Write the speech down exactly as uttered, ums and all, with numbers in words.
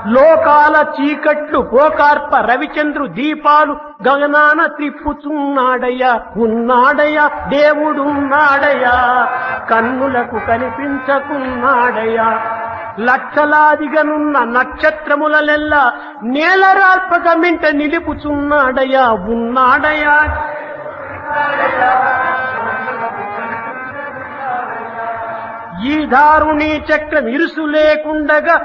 లోకాల చీకట్లు పోకార్ప రవిచంద్రు దీపాలు గగనాన త్రిప్పుచున్నాడయ్యా, ఉన్నాడయ్యా దేవుడున్నాడయ్యా, కన్నులకు కనిపించకున్నాడయ్యా. లక్షలాదిగనున్న నక్షత్రములనెల్లా నేలరాల్పక మింట నిలుపుచున్నాడయ్యా, ఉన్నాడయ్యా. ఈ దారుణీ చక్రం ఇరుసు లేకుండగా